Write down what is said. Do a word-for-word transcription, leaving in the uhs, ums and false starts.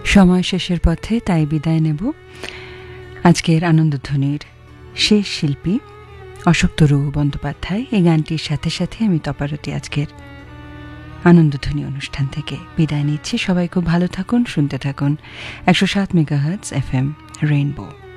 সময় শেষের পথে, তাই বিদায় নেব। আজকের আনন্দধ্বনির শেষ শিল্পী অশোকতরু বন্দ্যোপাধ্যায়। এই গানটির সাথে সাথে আমি তপারতি আজকের আনন্দধ্বনি অনুষ্ঠান থেকে বিদায় নিচ্ছি। সবাই খুব ভালো থাকুন, শুনতে থাকুন একশো সাত মেগাহার্টজ এফ এম রেইনবো।